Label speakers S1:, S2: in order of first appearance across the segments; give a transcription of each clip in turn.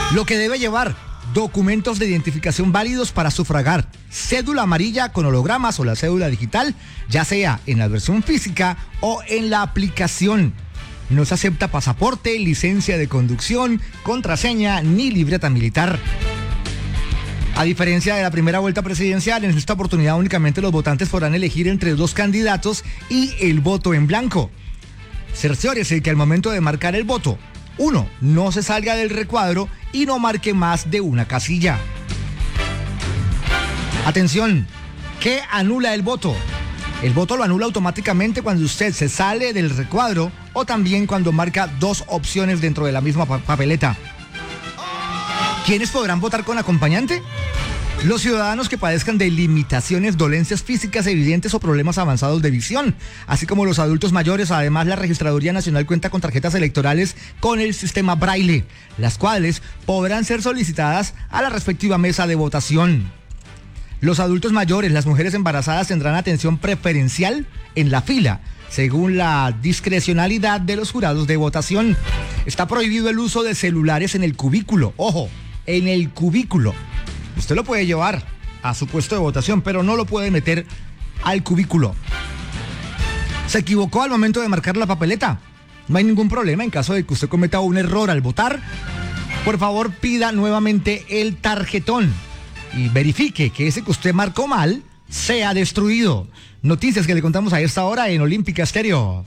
S1: Lo que debe llevar: documentos de identificación válidos para sufragar, cédula amarilla con hologramas o la cédula digital, ya sea en la versión física o en la aplicación. No se acepta pasaporte, licencia de conducción, contraseña ni libreta militar. A diferencia de la primera vuelta presidencial, en esta oportunidad únicamente los votantes podrán elegir entre 2 candidatos y el voto en blanco. Cerciórese que al momento de marcar el voto, 1. No se salga del recuadro y no marque más de una casilla. Atención, ¿qué anula el voto? El voto lo anula automáticamente cuando usted se sale del recuadro o también cuando marca 2 opciones dentro de la misma papeleta. ¿Quiénes podrán votar con acompañante? Los ciudadanos que padezcan de limitaciones, dolencias físicas evidentes o problemas avanzados de visión, así como los adultos mayores. Además, la Registraduría Nacional cuenta con tarjetas electorales con el sistema Braille, las cuales podrán ser solicitadas a la respectiva mesa de votación. Los adultos mayores, las mujeres embarazadas tendrán atención preferencial en la fila, según la discrecionalidad de los jurados de votación. Está prohibido el uso de celulares en el cubículo. Ojo, en el cubículo. Usted lo puede llevar a su puesto de votación, pero no lo puede meter al cubículo. ¿Se equivocó al momento de marcar la papeleta? No hay ningún problema en caso de que usted cometa un error al votar. Por favor, pida nuevamente el tarjetón y verifique que ese que usted marcó mal sea destruido. Noticias que le contamos a esta hora en Olímpica Estéreo.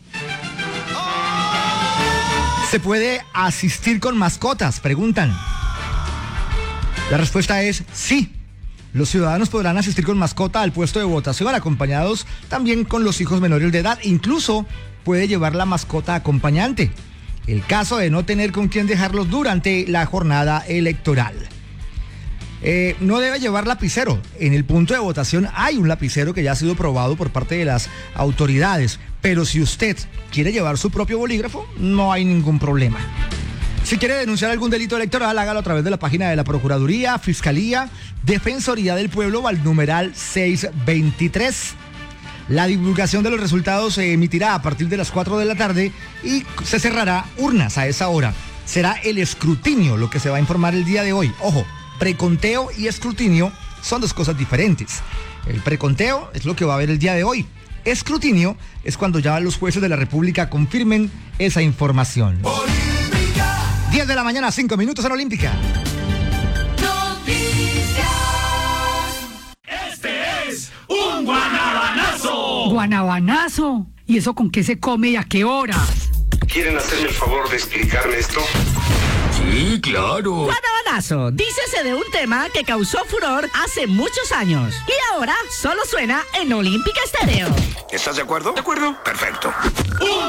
S1: ¿Se puede asistir con mascotas?, preguntan. La respuesta es sí. Los ciudadanos podrán asistir con mascota al puesto de votación, acompañados también con los hijos menores de edad. Incluso puede llevar la mascota acompañante, el caso de no tener con quién dejarlos durante la jornada electoral. No debe llevar lapicero. En el punto de votación hay un lapicero que ya ha sido aprobado por parte de las autoridades, pero si usted quiere llevar su propio bolígrafo, no hay ningún problema. Si quiere denunciar algún delito electoral, hágalo a través de la página de la Procuraduría, Fiscalía, Defensoría del Pueblo o al numeral 623. La divulgación de los resultados se emitirá a partir de las 4 de la tarde y se cerrará urnas a esa hora. Será el escrutinio lo que se va a informar el día de hoy. Ojo, preconteo y escrutinio son 2 cosas diferentes. El preconteo es lo que va a haber el día de hoy. Escrutinio es cuando ya los jueces de la República confirmen esa información. 10 de la mañana, 5 minutos en Olímpica.
S2: Noticias. Este es un guanabanazo.
S3: ¿Guanabanazo? ¿Y eso con qué se come y a qué horas?
S4: ¿Quieren hacerme el favor de explicarme esto?
S5: Sí, claro.
S6: Guanabanazo, dícese de un tema que causó furor hace muchos años y ahora solo suena en Olímpica Estéreo.
S4: ¿Estás de acuerdo?
S5: ¿De acuerdo?
S4: Perfecto.
S2: Un